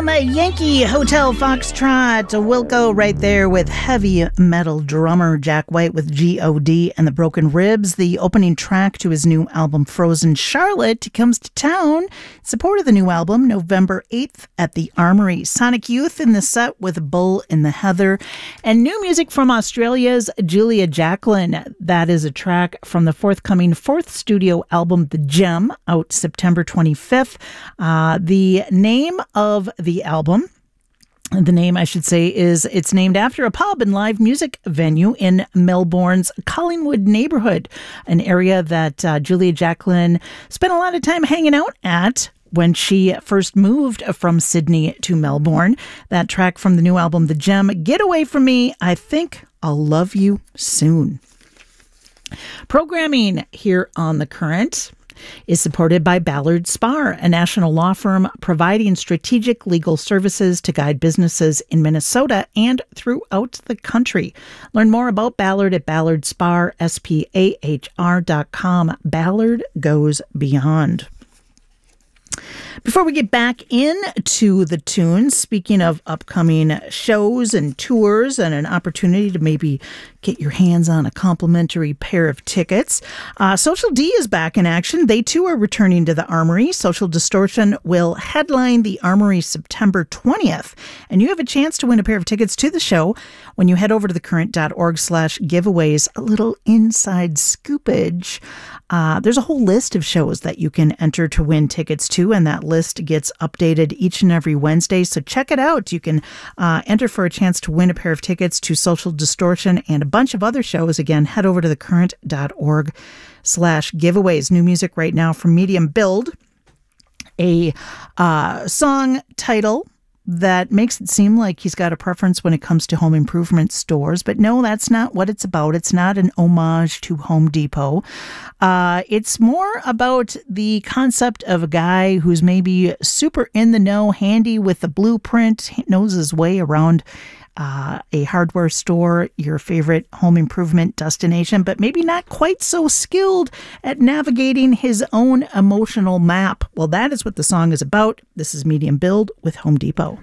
from Yankee Hotel Foxtrot, Wilco right there with heavy metal drummer Jack White with G.O.D. and the Broken Ribs, the opening track to his new album Frozen Charlotte. He comes to town in support of the new album November 8th at the Armory. Sonic Youth in the set with Bull in the Heather, and new music from Australia's Julia Jacklin. That is a track from the forthcoming fourth studio album The Gem, out September 25th. The name of the album, the name I should say, is it's named after a pub and live music venue in Melbourne's Collingwood neighbourhood, an area that Julia Jacklin spent a lot of time hanging out at when she first moved from Sydney to Melbourne. That track from the new album The Gem, Get Away From Me, I Think I'll Love You Soon. Programming here on The Current is supported by Ballard Spahr, a national law firm providing strategic legal services to guide businesses in Minnesota and throughout the country. Learn more about Ballard at ballardspahr, SPAHR.com. Ballard goes beyond. Before we get back into the tunes, speaking of upcoming shows and tours and an opportunity to maybe get your hands on a complimentary pair of tickets, Social D is back in action. They too are returning to the Armory. Social Distortion will headline the Armory September 20th, and you have a chance to win a pair of tickets to the show when you head over to thecurrent.org/giveaways. A little inside scoopage. There's a whole list of shows that you can enter to win tickets to, and that list gets updated each and every Wednesday. So check it out. You can enter for a chance to win a pair of tickets to Social Distortion and a bunch of other shows. Again, head over to thecurrent.org/giveaways. New music right now from Medium Build, a song title that makes it seem like he's got a preference when it comes to home improvement stores. But no, that's not what it's about. It's not an homage to Home Depot. It's more about the concept of a guy who's maybe super in the know, handy with the blueprint, knows his way around a hardware store, your favorite home improvement destination, but maybe not quite so skilled at navigating his own emotional map. Well, that is what the song is about. This is Medium Build with Home Depot.